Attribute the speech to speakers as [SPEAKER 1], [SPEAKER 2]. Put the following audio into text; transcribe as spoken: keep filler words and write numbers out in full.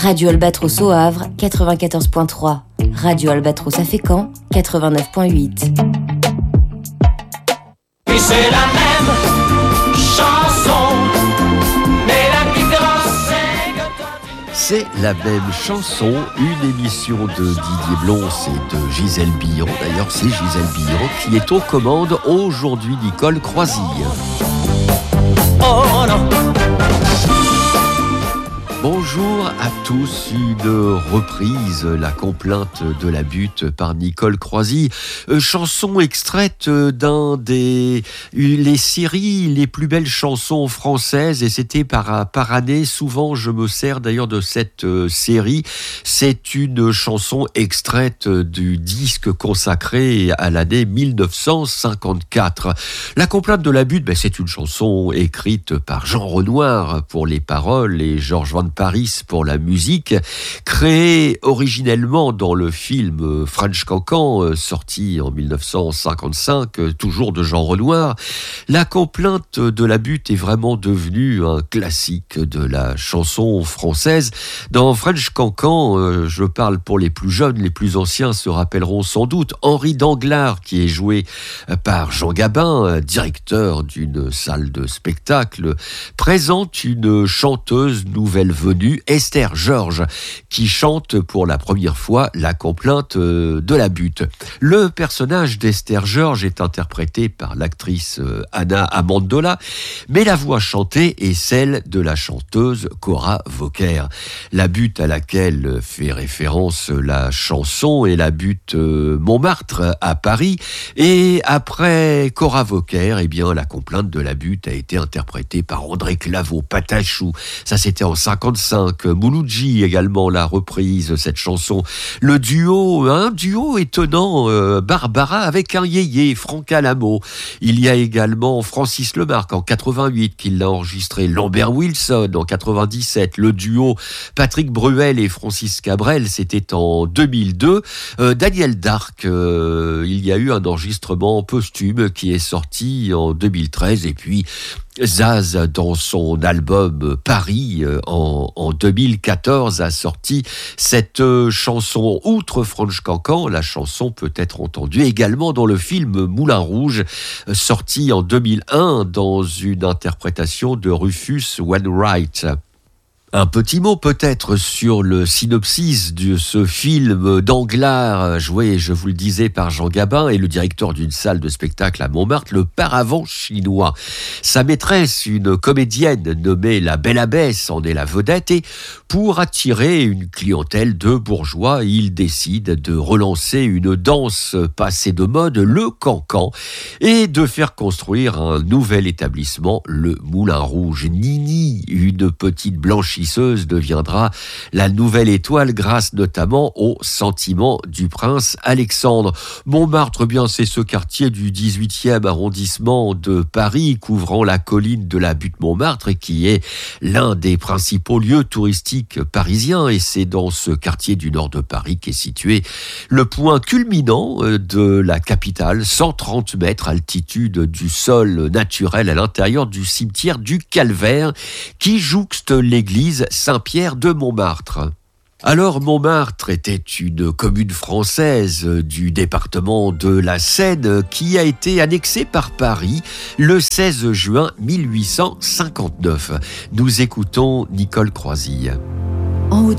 [SPEAKER 1] Radio Albatros au Havre, quatre-vingt-quatorze virgule trois. Radio Albatros à Fécamp, quatre-vingt-neuf virgule huit.
[SPEAKER 2] Et c'est la même chanson, mais la différence c'est que toi tu...
[SPEAKER 3] C'est la même chanson, une émission de Didier Blons et de Gisèle Billon. D'ailleurs, c'est Gisèle Billon qui est aux commandes aujourd'hui, Nicole Croisille.
[SPEAKER 2] Oh non.
[SPEAKER 3] Bonjour à tous, une reprise, La complainte de la butte par Nicole Croisille, euh, chanson extraite d'un des les séries les plus belles chansons françaises, et c'était par, par année. Souvent je me sers d'ailleurs de cette euh, série. C'est une chanson extraite du disque consacré à l'année dix-neuf cent cinquante-quatre. La complainte de la butte, ben, c'est une chanson écrite par Jean Renoir pour les paroles et Georges Van Paris pour la musique, créée originellement dans le film French Cancan, sorti en dix-neuf cent cinquante-cinq, toujours de Jean Renoir. La complainte de la butte est vraiment devenue un classique de la chanson française. Dans French Cancan, je parle pour les plus jeunes, les plus anciens se rappelleront sans doute, Henri Danglars, qui est joué par Jean Gabin, directeur d'une salle de spectacle, présente une chanteuse nouvelle venue, Esther Georges, qui chante pour la première fois la complainte de la butte. Le personnage d'Esther Georges est interprété par l'actrice Anna Amendola, mais la voix chantée est celle de la chanteuse Cora Vauquer. La butte à laquelle fait référence la chanson est la butte Montmartre à Paris, et après Cora Vauquer, eh bien, la complainte de la butte a été interprétée par André Claveau, Patachou. Ça, c'était en cinquante-cinq. Mouloudji également l'a reprise, cette chanson. Le duo, un duo étonnant, euh, Barbara avec un yéyé, Franck Alamo. Il y a également Francis Lemarque en quatre-vingt-huit qui l'a enregistré, Lambert Wilson en quatre-vingt-dix-sept. Le duo Patrick Bruel et Francis Cabrel, c'était en deux mille deux. Euh, Daniel Darc, euh, il y a eu un enregistrement posthume qui est sorti en deux mille treize, et puis Zaz, dans son album Paris en, en deux mille quatorze, a sorti cette chanson. Outre French Cancan, la chanson peut être entendue également dans le film Moulin Rouge, sorti en deux mille un dans une interprétation de Rufus Wainwright. Un petit mot peut-être sur le synopsis de ce film Danglars, joué, je vous le disais, par Jean Gabin, et le directeur d'une salle de spectacle à Montmartre, le paravent chinois. Sa maîtresse, une comédienne nommée la Belle Abbesse, en est la vedette, et pour attirer une clientèle de bourgeois, il décide de relancer une danse passée de mode, le cancan, et de faire construire un nouvel établissement, le Moulin Rouge. Nini, une petite blanchisse, deviendra la nouvelle étoile grâce notamment au sentiment du prince Alexandre. Montmartre, bien, c'est ce quartier du dix-huitième arrondissement de Paris, couvrant la colline de la butte Montmartre, et qui est l'un des principaux lieux touristiques parisiens. Et c'est dans ce quartier du nord de Paris qu'est situé le point culminant de la capitale, cent trente mètres altitude du sol naturel à l'intérieur du cimetière du Calvaire, qui jouxte l'église Saint-Pierre de Montmartre. Alors, Montmartre était une commune française du département de la Seine qui a été annexée par Paris le seize juin mille huit cent cinquante-neuf. Nous écoutons Nicole Croisille.
[SPEAKER 1] En haut